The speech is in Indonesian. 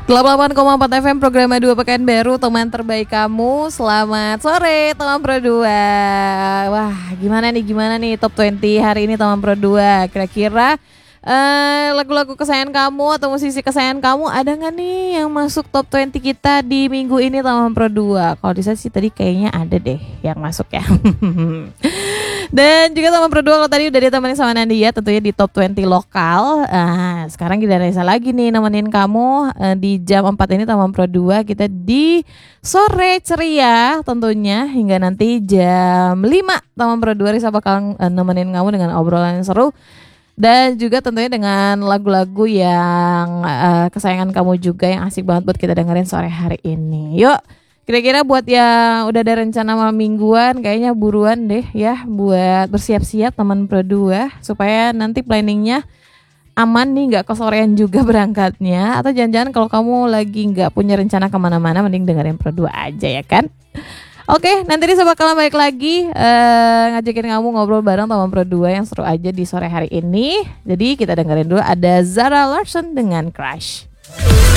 88,4 FM program 2 Pekanbaru, teman terbaik kamu. Selamat sore teman Pro 2. Wah, gimana nih top 20 hari ini teman Pro 2. Kira-kira lagu-lagu kesayangan kamu atau musisi kesayangan kamu ada nggak nih yang masuk top 20 kita di minggu ini teman Pro 2? Kalau di saya sih tadi kayaknya ada deh yang masuk ya. Dan juga teman Pro 2 kalau tadi udah ditemani sama Nandia tentunya di top 20 lokal. Sekarang kita Reza lagi nih nemenin kamu di jam 4 ini teman Pro 2. Kita di sore ceria tentunya hingga nanti jam 5 teman Pro 2. Reza bakal nemenin kamu dengan obrolan yang seru. Dan juga tentunya dengan lagu-lagu yang kesayangan kamu juga yang asik banget buat kita dengerin sore hari ini. Yuk, kira-kira buat yang udah ada rencana malam mingguan, kayaknya buruan deh ya buat bersiap-siap teman Pro 2 supaya nanti planningnya aman nih, gak kesorean juga berangkatnya. Atau jangan-jangan kalau kamu lagi gak punya rencana kemana-mana, mending dengerin Pro 2 aja ya kan. Oke, nanti Risa bakalan balik lagi ngajakin kamu ngobrol bareng teman Pro 2 yang seru aja di sore hari ini. Jadi kita dengerin dulu ada Zara Larsson dengan Crush.